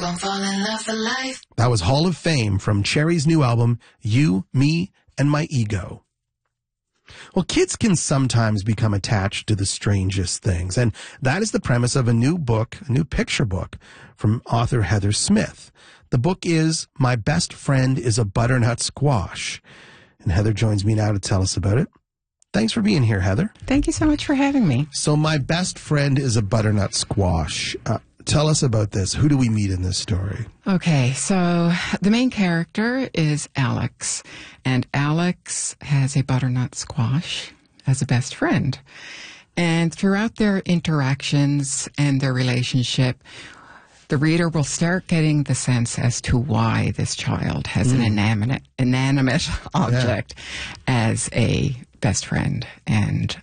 gon' fall in love for life. That was Hall of Fame from Cherry's new album, You, Me, and My Ego. Well, kids can sometimes become attached to the strangest things, and that is the premise of a new book, a new picture book from author Heather Smith. The book is My Best Friend is a Butternut Squash, and Heather joins me now to tell us about it. Thanks for being here, Heather. Thank you so much for having me. So My Best Friend is a Butternut Squash. Tell us about this. Who do we meet in this story? Okay, so the main character is Alex, and Alex has a butternut squash as a best friend. And throughout their interactions and their relationship, the reader will start getting the sense as to why this child has an inanimate object as a best friend. And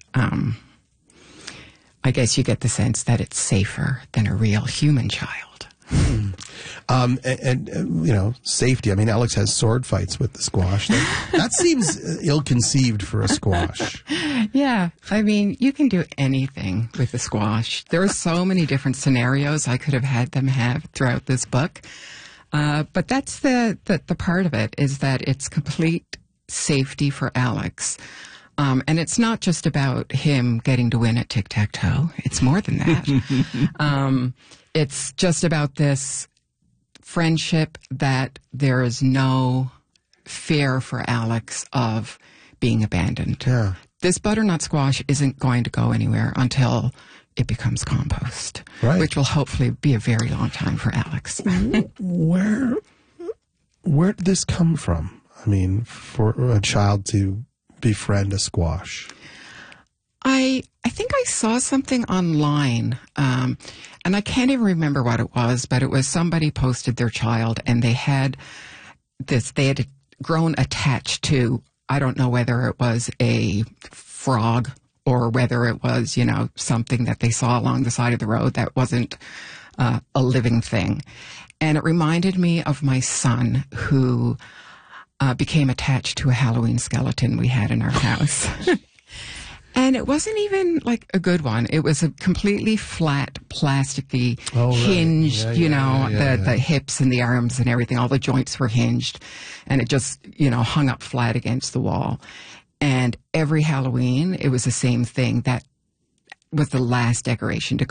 I guess you get the sense that it's safer than a real human child. And you know, safety. I mean, Alex has sword fights with the squash. That seems ill-conceived for a squash. Yeah. I mean, you can do anything with a squash. There are so many different scenarios I could have had them have throughout this book. But that's the part of it, is that it's complete safety for Alex. And it's not just about him getting to win at tic-tac-toe. It's more than that. It's just about this friendship that there is no fear for Alex of being abandoned. Yeah. This butternut squash isn't going to go anywhere until it becomes compost, Right. which will hopefully be a very long time for Alex. Where did this come from? I mean, for a child to befriend a squash. I think I saw something online, and I can't even remember what it was, but it was somebody posted their child, and they had grown attached to, I don't know whether it was a frog or whether it was, you know, something that they saw along the side of the road that wasn't a living thing. And it reminded me of my son, who became attached to a Halloween skeleton we had in our house. And it wasn't even like a good one. It was a completely flat, plasticky, hinged, the hips and the arms and everything. All the joints were hinged. And it just, hung up flat against the wall. And every Halloween, it was the same thing. That was the last decoration to